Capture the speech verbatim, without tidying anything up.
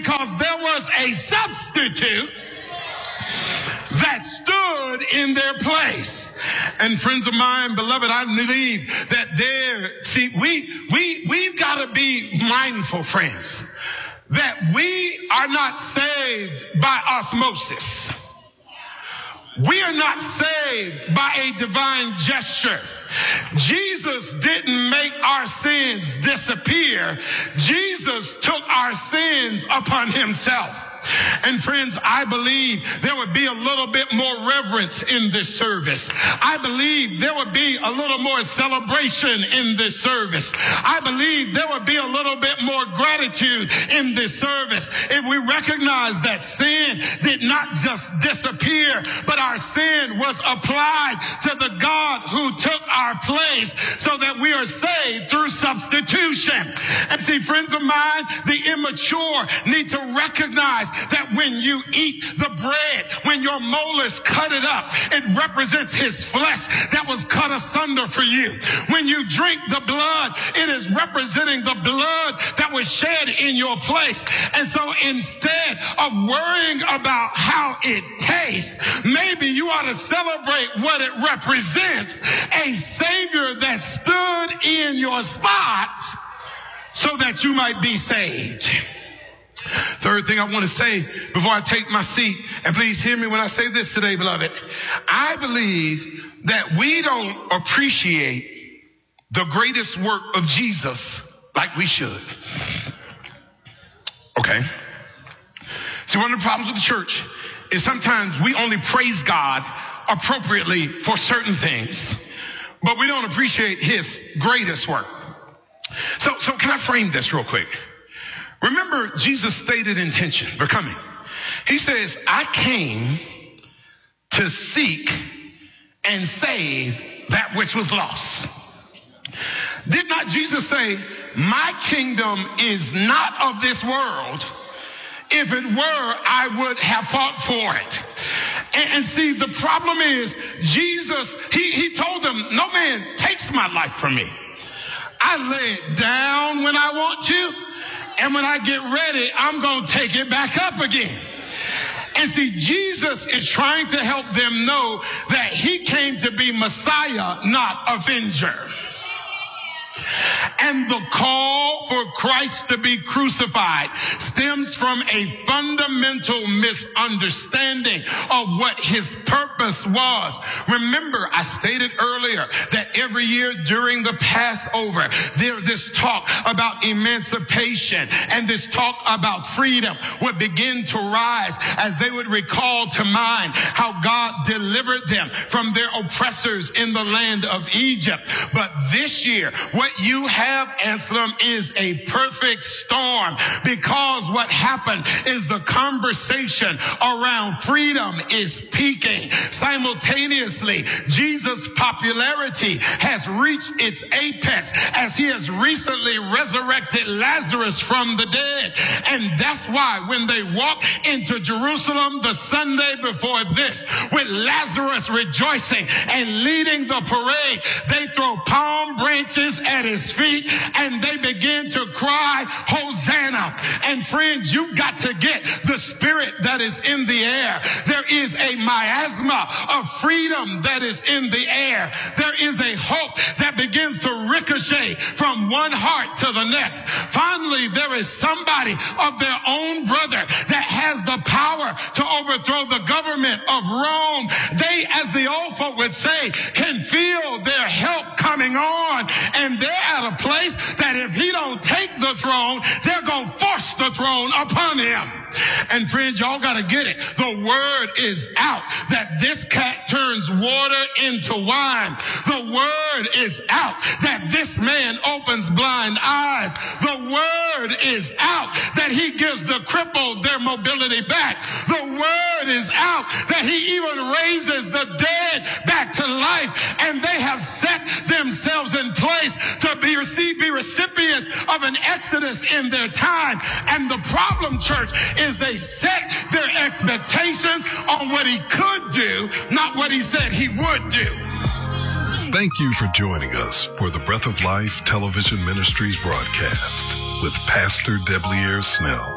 because there was a substitute that stood in their place. And friends of mine, beloved, I believe that there, see, we, we, we've got to be mindful, friends, that we are not saved by osmosis. We are not saved by a divine gesture. Jesus didn't make our sins disappear. Jesus took our sins upon himself. And friends, I believe there would be a little bit more reverence in this service. I believe there would be a little more celebration in this service. I believe there would be a little bit more gratitude in this service if we recognize that sin did not just disappear, but our sin was applied to the God who took our place so that we are saved through substitution. And see, friends of mine, the immature need to recognize that when you eat the bread, when your molars cut it up, it represents his flesh that was cut asunder for you. When you drink the blood, it is representing the blood that was shed in your place. And so instead of worrying about how it tastes, maybe you ought to celebrate what it represents, a Savior that stood in your spot so that you might be saved. Third thing I want to say before I take my seat, and please hear me when I say this today, beloved. I believe that we don't appreciate the greatest work of Jesus like we should. Okay? See, one of the problems with the church is sometimes we only praise God appropriately for certain things, but we don't appreciate his greatest work. So, so can I frame this real quick? Remember Jesus' stated intention for coming. He says, I came to seek and save that which was lost. Did not Jesus say, my kingdom is not of this world? If it were, I would have fought for it. And, and see, the problem is Jesus, he, he told them, no man takes my life from me. I lay it down when I want to. And when I get ready, I'm going to take it back up again. And see, Jesus is trying to help them know that he came to be Messiah, not Avenger. And the call for Christ to be crucified stems from a fundamental misunderstanding of what his purpose was. Remember, I stated earlier that every year during the Passover, there this talk about emancipation and this talk about freedom would begin to rise as they would recall to mind how God delivered them from their oppressors in the land of Egypt. But this year, what you have, Anselm, is a perfect storm, because what happened is the conversation around freedom is peaking. Simultaneously, Jesus' popularity has reached its apex as he has recently resurrected Lazarus from the dead. And that's why when they walk into Jerusalem the Sunday before this, with Lazarus rejoicing and leading the parade, they throw palm branches at his feet and they begin to cry, Hosanna. And friends, you've got to get the spirit that is in the air. There is a miasma of freedom that is in the air. There is a hope that begins to ricochet from one heart to the next. Finally, there is somebody of their own brother that has the power to overthrow the government of Rome. They, as the old folk would say, can feel their help coming on, and they're at a place that if he don't take the throne, they're going to force the throne upon him. And friends, y'all got to get it. The word is out that this cat turns water into wine. The word is out that this man opens blind eyes. The word is out that he gives the crippled their mobility back. The word is out that he even raises the dead back to life. And they have set themselves in place to be, receive, be recipients of an exodus in their time. And the problem, church, is they set their expectations on what he could do, not what he said he would do. Thank you for joining us for the Breath of Life Television Ministries broadcast with Pastor Deblier Snell.